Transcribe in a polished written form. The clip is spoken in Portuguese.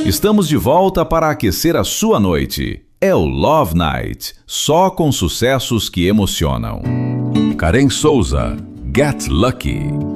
Estamos de volta para aquecer a sua noite. É o Love Night, só com sucessos que emocionam. Karen Souza, Get Lucky.